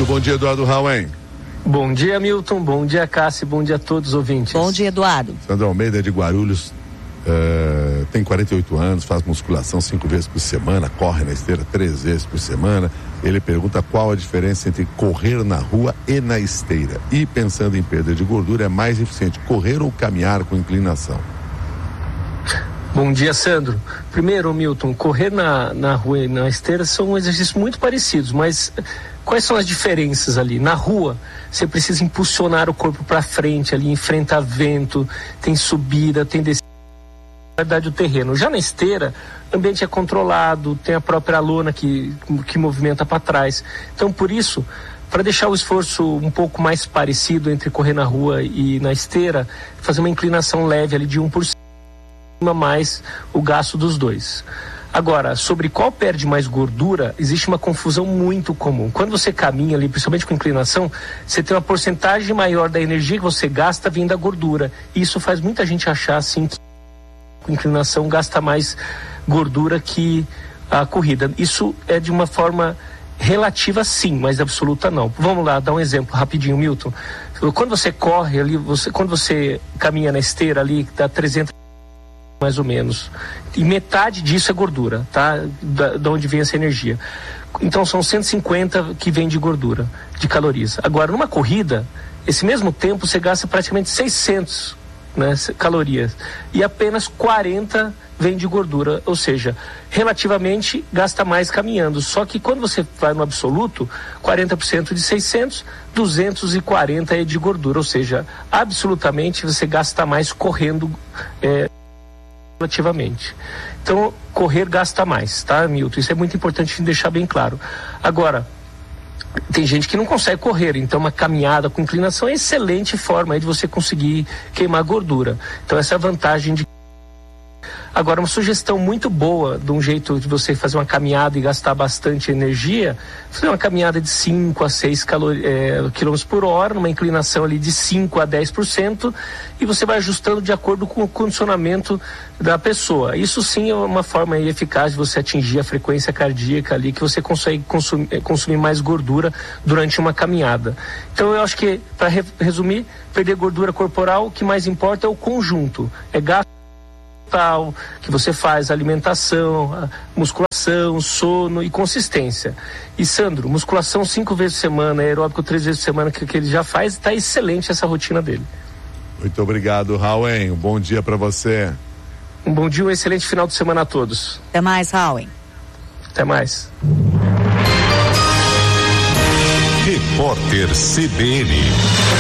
Muito bom dia, Eduardo Rauen. Bom dia, Milton. Bom dia, Cássia. Bom dia a todos os ouvintes. Bom dia, Eduardo. Sandro Almeida de Guarulhos, tem 48 anos, faz musculação 5 vezes por semana, corre na esteira 3 vezes por semana. Ele pergunta qual a diferença entre correr na rua e na esteira. E pensando em perda de gordura, é mais eficiente correr ou caminhar com inclinação? Bom dia, Sandro. Primeiro, Milton, correr na rua e na esteira são exercícios muito parecidos, mas quais são as diferenças ali? Na rua, você precisa impulsionar o corpo para frente ali, enfrenta vento, tem subida, tem descida, na verdade o terreno. Já na esteira, o ambiente é controlado, tem a própria lona que movimenta para trás. Então, por isso, para deixar o esforço um pouco mais parecido entre correr na rua e na esteira, fazer uma inclinação leve ali de 1%, mais o gasto dos dois. Agora, sobre qual perde mais gordura, existe uma confusão muito comum. Quando você caminha ali, principalmente com inclinação, você tem uma porcentagem maior da energia que você gasta vindo da gordura. E isso faz muita gente achar assim que com inclinação gasta mais gordura que a corrida. Isso é de uma forma relativa, sim, mas absoluta não. Vamos lá, dar um exemplo rapidinho, Milton. Quando você corre ali, quando você caminha na esteira ali, dá 300 mais ou menos, e metade disso é gordura, tá? Da onde vem essa energia. Então são 150 que vem de gordura, de calorias. Agora, numa corrida, esse mesmo tempo você gasta praticamente 600, né, calorias, e apenas 40 vem de gordura, ou seja, relativamente gasta mais caminhando. Só que quando você vai no absoluto, 40% de 600, 240 é de gordura, ou seja, absolutamente você gasta mais correndo, relativamente. Então, correr gasta mais, tá, Milton? Isso é muito importante deixar bem claro. Agora, tem gente que não consegue correr, então uma caminhada com inclinação é excelente forma aí de você conseguir queimar gordura. Então, essa é a vantagem de... Agora, uma sugestão muito boa de um jeito de você fazer uma caminhada e gastar bastante energia, fazer uma caminhada de 5 a 6 km por hora, numa inclinação ali de 5 a 10%, e você vai ajustando de acordo com o condicionamento da pessoa. Isso sim é uma forma aí eficaz de você atingir a frequência cardíaca ali, que você consegue consumir mais gordura durante uma caminhada. Então eu acho que, para resumir, perder gordura corporal, o que mais importa é o conjunto, é gasto que você faz, alimentação, musculação, sono e consistência. E Sandro, musculação 5 vezes por semana, aeróbico 3 vezes por semana, que ele já faz, está excelente essa rotina dele. Muito obrigado, Rauen. Um bom dia para você. Um bom dia, um excelente final de semana a todos. Até mais, Rauen. Até mais. Repórter CBN.